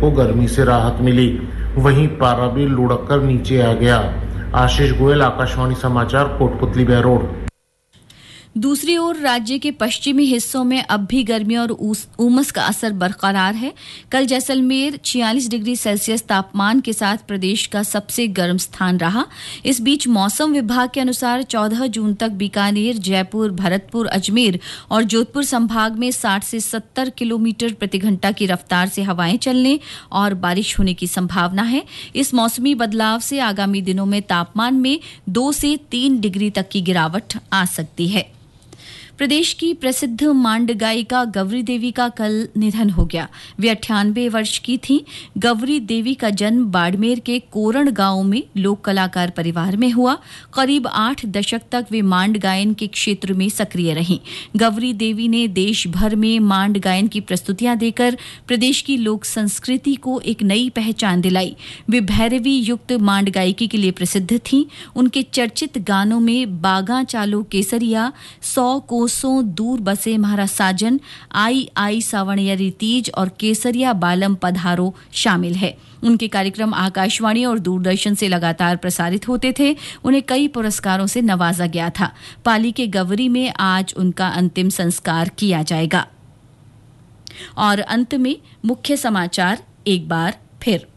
को गर्मी से राहत मिली। वहीं पारा भी लुढ़क कर नीचे आ गया। आशीष गोयल, आकाशवाणी समाचार, कोटपुतली बहरोड। दूसरी ओर राज्य के पश्चिमी हिस्सों में अब भी गर्मी और उमस का असर बरकरार है। कल जैसलमेर 46 डिग्री सेल्सियस तापमान के साथ प्रदेश का सबसे गर्म स्थान रहा। इस बीच मौसम विभाग के अनुसार 14 जून तक बीकानेर, जयपुर, भरतपुर, अजमेर और जोधपुर संभाग में 60 से 70 किलोमीटर प्रति घंटा की रफ्तार से हवाएं चलने और बारिश होने की संभावना है। इस मौसमी बदलाव से आगामी दिनों में तापमान में 2 से 3 डिग्री तक की गिरावट आ सकती है। प्रदेश की प्रसिद्ध मांड गायिका गौरी देवी का कल निधन हो गया। वे 98 वर्ष की थीं। गौरी देवी का जन्म बाड़मेर के कोरण गांव में लोक कलाकार परिवार में हुआ। करीब 8 दशक तक वे मांड गायन के क्षेत्र में सक्रिय रहीं। गौरी देवी ने देश भर में मांड गायन की प्रस्तुतियां देकर प्रदेश की लोक संस्कृति को एक नई पहचान दिलाई। वे भैरवी युक्त मांड गायकी के लिए प्रसिद्ध थीं। उनके चर्चित गानों में बागा चालो केसरिया, 100 कोसों दूर बसे म्हारा साजन, आई आई सावणयरी तीज और केसरिया बालम पधारो शामिल है। उनके कार्यक्रम आकाशवाणी और दूरदर्शन से लगातार प्रसारित होते थे। उन्हें कई पुरस्कारों से नवाजा गया था। पाली के गवरी में आज उनका अंतिम संस्कार किया जाएगा। और अंत में मुख्य समाचार एक बार फिर।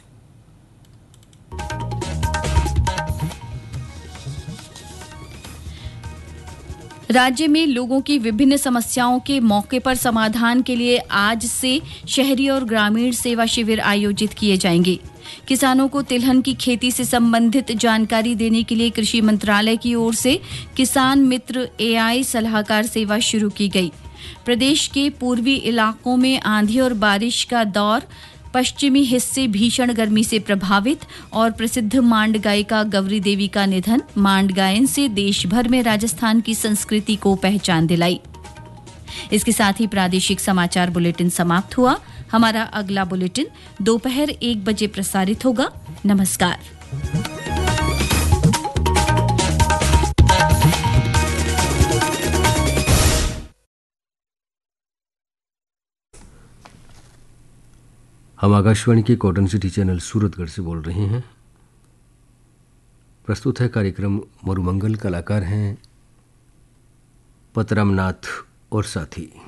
राज्य में लोगों की विभिन्न समस्याओं के मौके पर समाधान के लिए आज से शहरी और ग्रामीण सेवा शिविर आयोजित किए जाएंगे। किसानों को तिलहन की खेती से संबंधित जानकारी देने के लिए कृषि मंत्रालय की ओर से किसान मित्र एआई सलाहकार सेवा शुरू की गई। प्रदेश के पूर्वी इलाकों में आंधी और बारिश का दौर, पश्चिमी हिस्से भीषण गर्मी से प्रभावित और प्रसिद्ध मांड गायिका गौरी देवी का निधन। मांड गायन से देश भर में राजस्थान की संस्कृति को पहचान दिलाई। इसके साथ ही प्रादेशिक समाचार बुलेटिन समाप्त हुआ। हमारा अगला बुलेटिन दोपहर 1 बजे प्रसारित होगा। नमस्कार। हम आकाशवाणी के कॉटन सिटी चैनल सूरतगढ़ से बोल रहे हैं। प्रस्तुत है कार्यक्रम मरुमंगल। कलाकार हैं पतरामनाथ और साथी।